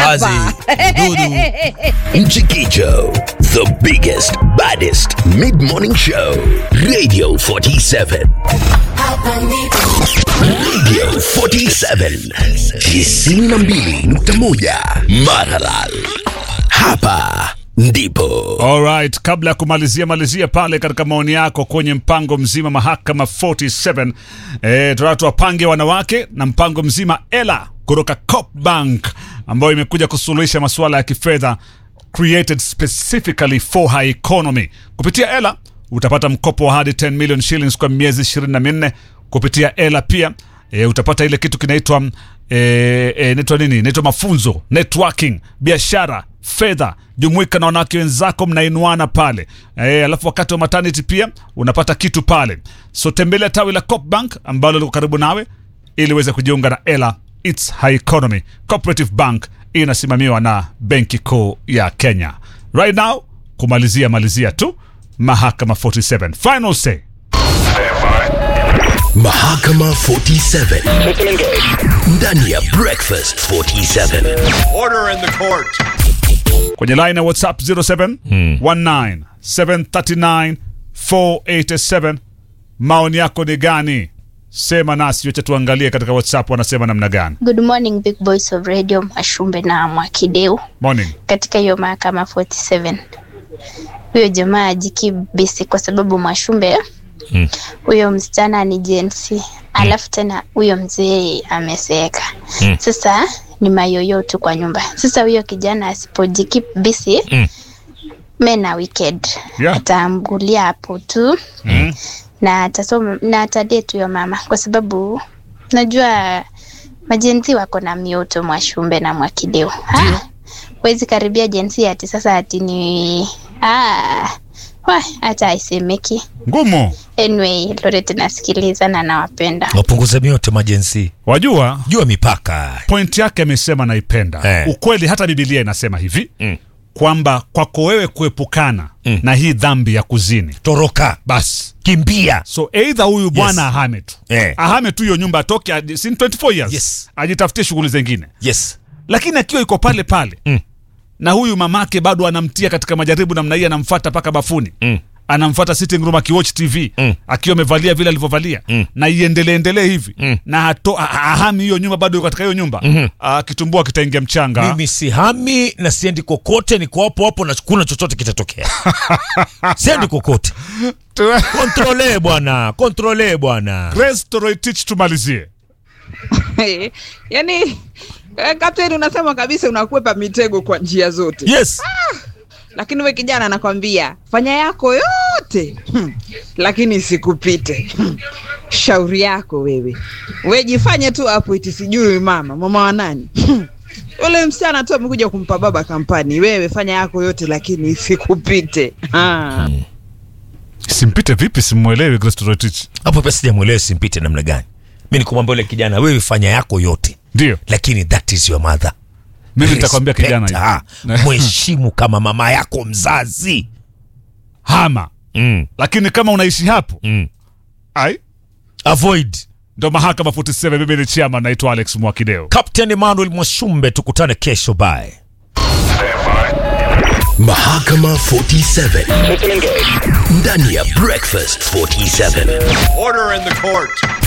Wazi. Dudu. Mchikicho, the biggest, baddest mid-morning show. Radio 47. Radio 47. 92.1 Maralal. Hapa ndipo. Alright, kabla ya kumalizia pale katika maoni yako kwenye mpango mzima Mahakama 47, tunataka wapange wanawake na mpango mzima Ela kutoka Copbank ambayo imekuja kusuluhisha masuala ya kifedha created specifically for high economy. Kupitia Ela utapata mkopo wa hadi 10 million shillings kwa miezi 24. Kupitia Ela pia utapata ile kitu kinaitwa inaitwa mafunzo, networking, biashara, fedha. Jumuika na wanawake wenzako, mnainuana pale. Alafu wakati wa maternity pia unapata kitu pale. So tembelea tawi la Copbank ambalo liko karibu nawe ili uweze kujiunga na Ela. It's high economy. Cooperative Bank inasimamiwa na Benki Kuu ya Kenya. Right now kumalizia tu Mahakama 47. Final say. Mahakama 47. Ndani ya Breakfast 47. Order in the court. Kwenye line ya WhatsApp 0719739487. Maoni yako ni gani? Sema nasi, wacha tuangalie katika WhatsApp wanasema namna gani. Good morning big boys of radio, Mashumbe na Mwakideu. Morning. Katika hiyo Mahakama 47, huyo jamaa ajikibisi kwa sababu Mashumbe huyo msichana ni jensi, alafu tena huyo mzee ameseeka. Sasa ni mayoyo tu kwa nyumba. Sasa huyo kijana asipojikip busy mena weekend atamgulia hapo tu na atasoma na atadate huyo mama, kwa sababu najua majenzi wako na mioto Mwashumbe na Mwakideu. Wezi karibia jensi ati sasa ati ni hata aisemeki ngumu. Anyway, Lorette nasikiliza na nawapenda. Wapunguze mioto majensi. Jua mipaka. Point yake amesema naipenda. Ukweli hata Biblia inasema hivi kwamba kwako wewe kuepukana na hii dhambi ya kuzini, toroka, bas kimbia. So either huyu bwana ahame tu. Ahame tu hiyo nyumba, atoke in 24 years. Ajitafutie shughuli zingine. Lakini akiwa yuko pale na huyu mamake bado anamtia katika majaribu namna hii, anamfuata paka bafuni. Anamfuata sitting room akiwatch TV akiwa amevalia vile alivyovalia na iendelee hivi na ahami hiyo nyumba, bado yuko katika hiyo nyumba. Kitumbua kitaingia mchanga. Mimi sihami na siendi kokote, niko hapo na kuna chochote kitatokea. Siendi kokote. Controle bwana. Grace Toroitich, tumalizie. Yani Captain, unasema kabisa unakwepa mitego kwa njia zote. Lakini wewe kijana anakwambia fanya yako yote lakini sikupite. Shauri yako wewe. Wewe jifanye tu hapo iti sijui mama wa nani. Yule msichana tu amekuja kumpa baba kampani. Wewe fanya yako yote lakini sikupite. Simpite vipi? Simuelewi Grace Toroitich. Hapo pesa sijamuelewa simpite namna gani. Mimi nikumwambia yule kijana wewe fanya yako yote. Ndio. Lakini that is your mother. Mimi nitakwambia kijana mheshimu kama mama yako mzazi. Hama. Lakini kama unaishi hapo avoid. Ndo Mahakama 47. Mimi ni chairman, naitwa Alex Mwakideu. Captain Emmanuel Mwashumbe, tukutane kesho. Bye. Mahakama 47. Ndani ya Breakfast 47. Order in the court.